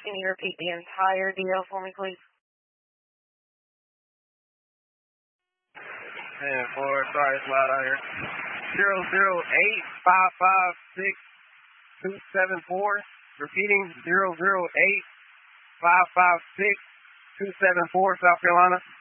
Can you repeat the entire deal for me, please? And sorry, it's loud out here. 008-556-274. Repeating, 008-556-274, South Carolina.